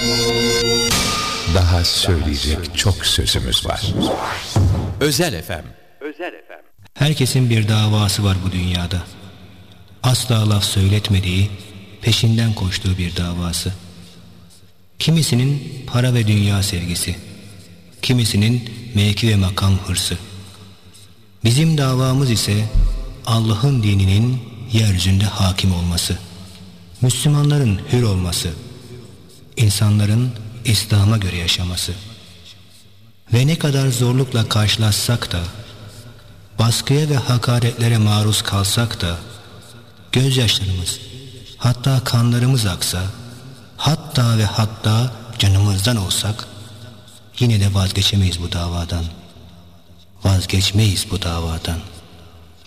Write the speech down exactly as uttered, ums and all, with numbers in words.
Daha söyleyecek çok sözümüz var. Özel F M. Özel F M. Herkesin bir davası var bu dünyada. Asla laf söyletmediği, peşinden koştuğu bir davası. Kimisinin para ve dünya sevgisi, kimisinin mevki ve makam hırsı. Bizim davamız ise Allah'ın dininin yeryüzünde hakim olması, Müslümanların hür olması, insanların İslam'a göre yaşaması. Ve ne kadar zorlukla karşılaşsak da, baskıya ve hakaretlere maruz kalsak da, gözyaşlarımız, hatta kanlarımız aksa, hatta ve hatta canımızdan olsak, yine de vazgeçemeyiz bu davadan. Vazgeçmeyiz bu davadan.